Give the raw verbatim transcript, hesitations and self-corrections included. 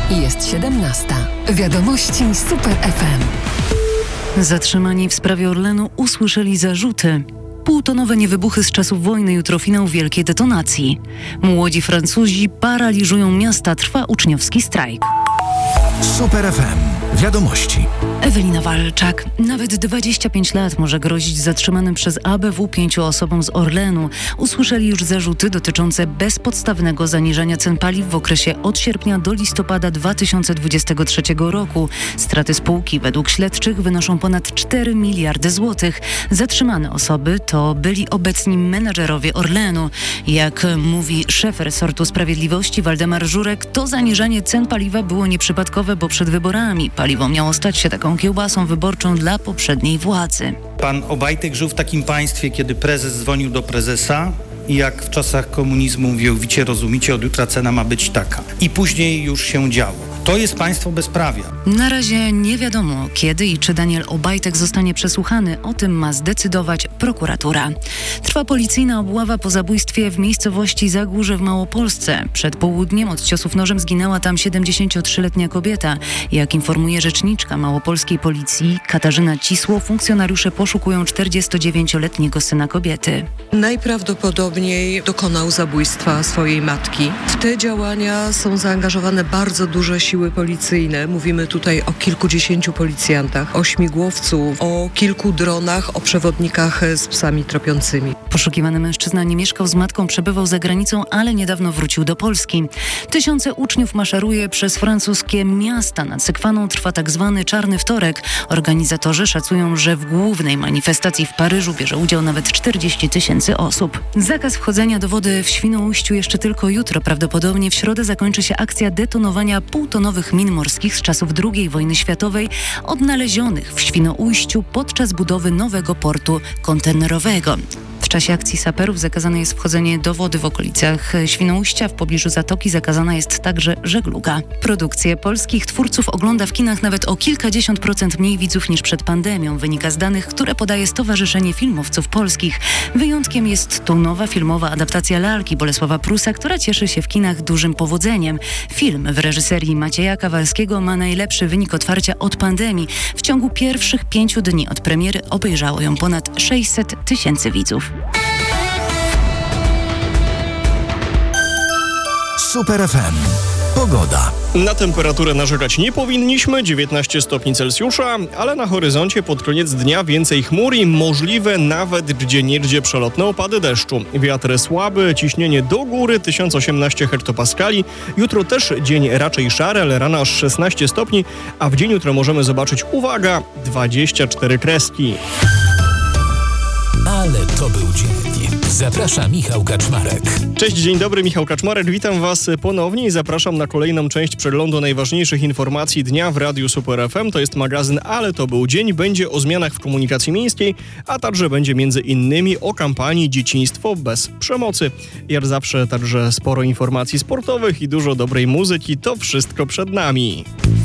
Jest siedemnasta. Wiadomości Super F M. Zatrzymani w sprawie Orlenu usłyszeli zarzuty. Półtonowe niewybuchy z czasów wojny, jutro finał wielkiej detonacji. Młodzi Francuzi paraliżują miasta, trwa uczniowski strajk. Super F M. Wiadomości. Ewelina Walczak. Nawet dwadzieścia pięć lat może grozić zatrzymanym przez A B W pięciu osobom z Orlenu. Usłyszeli już zarzuty dotyczące bezpodstawnego zaniżania cen paliw w okresie od sierpnia do listopada dwa tysiące dwudziestego trzeciego roku. Straty spółki według śledczych wynoszą ponad cztery miliardy złotych. Zatrzymane osoby to byli obecni menedżerowie Orlenu. Jak mówi szef resortu sprawiedliwości Waldemar Żurek, to zaniżanie cen paliwa było nieprzypadkowe, bo przed wyborami paliwo miało stać się taką kiełbasą wyborczą dla poprzedniej władzy. Pan Obajtek żył w takim państwie, kiedy prezes dzwonił do prezesa i jak w czasach komunizmu mówił, wicie, rozumicie, od jutra cena ma być taka. I później już się działo. To jest państwo bezprawia. Na razie nie wiadomo, kiedy i czy Daniel Obajtek zostanie przesłuchany. O tym ma zdecydować prokuratura. Trwa policyjna obława po zabójstwie w miejscowości Zagórze w Małopolsce. Przed południem od ciosów nożem zginęła tam siedemdziesięciotrzyletnia kobieta. Jak informuje rzeczniczka małopolskiej policji Katarzyna Cisło, funkcjonariusze poszukują czterdziestodziewięcioletniego syna kobiety. Najprawdopodobniej dokonał zabójstwa swojej matki. W te działania są zaangażowane bardzo duże siły policyjne. Mówimy tutaj o kilkudziesięciu policjantach, o śmigłowcu, o kilku dronach, o przewodnikach z psami tropiącymi. Poszukiwany mężczyzna nie mieszkał z matką, przebywał za granicą, ale niedawno wrócił do Polski. Tysiące uczniów maszeruje przez francuskie miasta. Nad Sekwaną trwa tak zwany Czarny Wtorek. Organizatorzy szacują, że w głównej manifestacji w Paryżu bierze udział nawet czterdzieści tysięcy osób. Zakaz wchodzenia do wody w Świnoujściu jeszcze tylko jutro. Prawdopodobnie w środę zakończy się akcja detonowania półtonowych min morskich z czasów drugiej wojny światowej, odnalezionych w Świnoujściu podczas budowy nowego portu kontenerowego. W czasie akcji saperów zakazane jest wchodzenie do wody w okolicach Świnoujścia. W pobliżu zatoki zakazana jest także żegluga. Produkcję polskich twórców ogląda w kinach nawet o kilkadziesiąt procent mniej widzów niż przed pandemią. Wynika z danych, które podaje Stowarzyszenie Filmowców Polskich. Wyjątkiem jest tu nowa filmowa adaptacja Lalki Bolesława Prusa, która cieszy się w kinach dużym powodzeniem. Film w reżyserii Macieja Kawalskiego ma najlepszy wynik otwarcia od pandemii. W ciągu pierwszych pięciu dni od premiery obejrzało ją ponad sześćset tysięcy widzów. Super F M. Pogoda. Na temperaturę narzekać nie powinniśmy, dziewiętnaście stopni Celsjusza, ale na horyzoncie pod koniec dnia więcej chmur i możliwe nawet gdzieniegdzie przelotne opady deszczu. Wiatr słaby, ciśnienie do góry tysiąc osiemnaście hektopaskali. Jutro też dzień raczej szary, ale rano aż szesnaście stopni, a w dzień jutro możemy zobaczyć, uwaga, dwadzieścia cztery kreski. Ale to był dzień. Zaprasza Michał Kaczmarek. Cześć, dzień dobry, Michał Kaczmarek. Witam Was ponownie i zapraszam na kolejną część przeglądu najważniejszych informacji dnia w Radiu Super F M. To jest magazyn Ale to był dzień. Będzie o zmianach w komunikacji miejskiej, a także będzie między innymi o kampanii Dzieciństwo bez przemocy. Jak zawsze także sporo informacji sportowych i dużo dobrej muzyki. To wszystko przed nami.